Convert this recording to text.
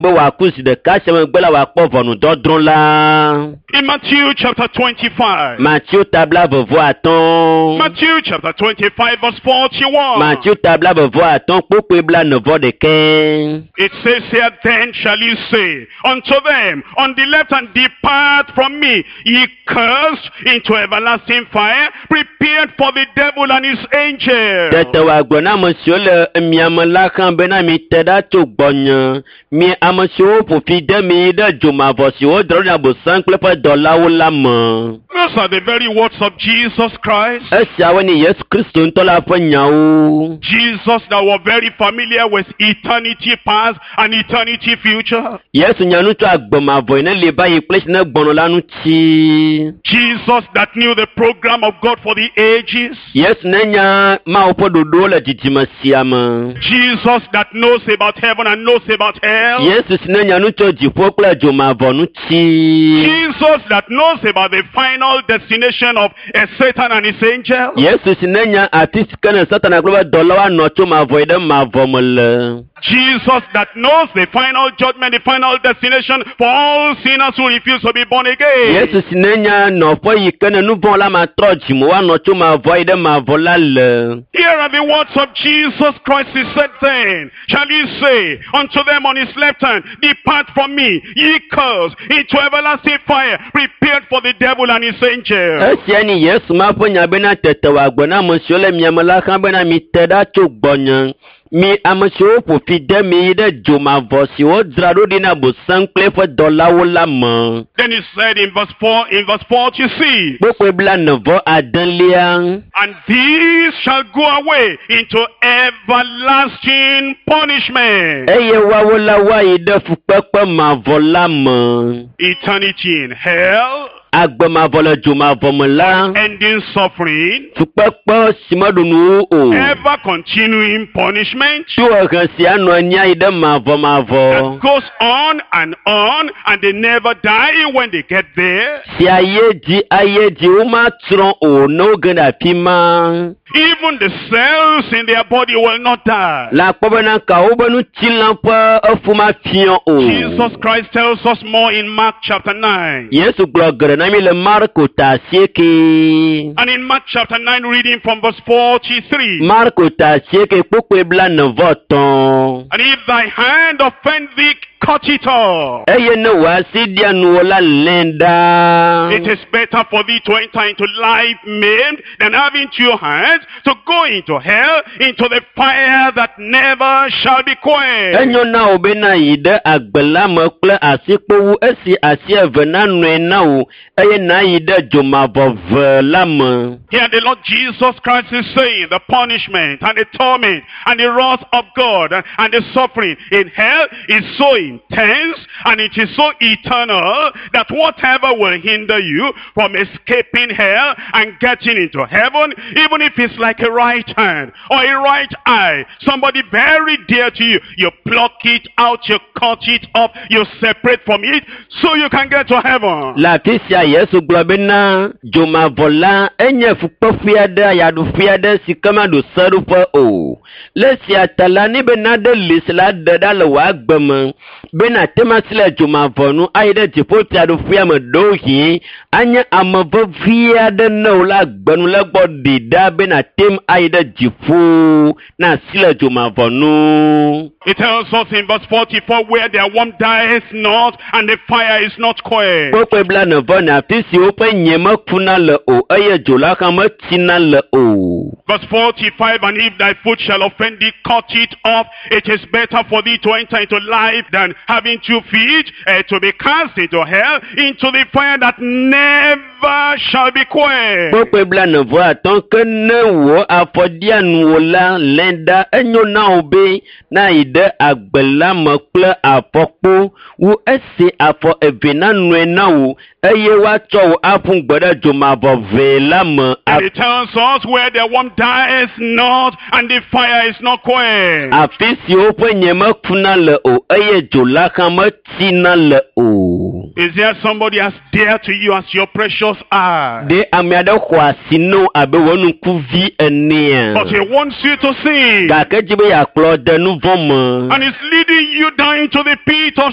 In Matthew chapter 25. Matthew tabla bevoaton. Matthew chapter 25 verse 41. Matthew tabla bevoaton pokebla nevo de ken. It says here, then shall you say unto them on the left hand, depart from me, ye cursed, into everlasting fire, prepared for the devil and his angels. Tetewa gbona monsieur le miamala kan bena mi teda to gbonya. Mi amasio pofi de mi de joma vosi o drona bo sankle pa dola o lama. Those are the very words of Jesus Christ. Jesus that were very familiar with eternity past and eternity future. Jesus that knew the program of God for the ages. Jesus that knows about heaven and knows about hell. Jesus that knows about the final destination of Satan and his angels. Jesus that knows the final judgment, the final destination for all sinners who refuse to be born again. Here are the words of Jesus Christ. He said, then shall he say unto them on his left hand, depart from me, ye cursed, into everlasting fire, prepared for the devil and his angels. Mi amasho pofi de mi de joma vosi o drado dina bo sankle for dollar wola mo. Then he said in verse 40, and these shall go away into everlasting punishment. Eternity in hell. Ending suffering, ever continuing punishment that goes on, and they never die when they get there. Even the cells in their body will not die. Jesus Christ tells us more in Mark chapter 9. And in Mark chapter 9, reading from verse 43. And if thy hand offend thee, cut it off. It is better for thee to enter into life maimed than having two hands to go into hell, into the fire that never shall be quenched. Here the Lord Jesus Christ is saying the punishment and the torment and the wrath of God and the suffering in hell is so intense and it is so eternal that whatever will hinder you from escaping hell and getting into heaven, even if it's like a right hand or a right eye, somebody very dear to you, you pluck it out, you cut it off, you separate from it so you can get to heaven. Yesu globena joma vola enye fupofiada ya dufiada sikama do sarupa o lesi atala ni benade lisla dadala wagbama bena temasila joma vonu aide tipopia do fiama dohi anya amaviada no la gbanu la gbodida bena tem aide jifu na sila joma vonu. It tells us in verse 44, where their worm dies not and the fire is not quenched. Verse 45, and if thy foot shall offend thee, cut it off. It is better for thee to enter into life than having 2 feet to be cast into hell, into the fire that never shall be quenched. And it tells us where the worm dies not and the fire is not quenched. Is there somebody as dear to you as your precious eye? But he wants you to sin. And it's leading you down into the pit of